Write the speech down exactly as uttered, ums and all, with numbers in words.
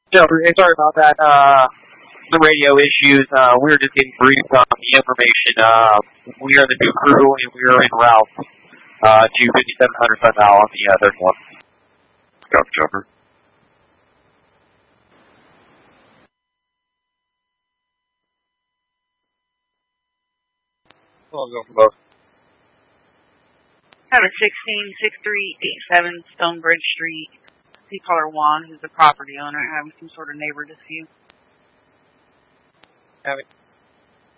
So, hey, sorry about that. Uh, the radio issues. Uh, we were just getting briefed on the information. Uh, we are the new crew, and we are en route uh, to fifty-seven hundred Sun now on the uh, thirty-one. Copy, chopper. I'll go for both. Have a sixteen six three eight seven Stonebridge Street. See caller Juan, who's the property owner, having some sort of neighbor dispute. Have it.